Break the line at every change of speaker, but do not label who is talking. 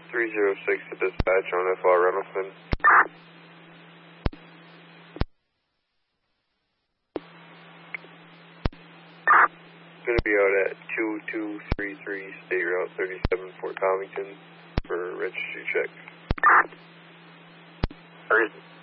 306 to dispatch on FR Reynoldston. Going to be out at 2233 State Route 37 Fort Covington for registry check.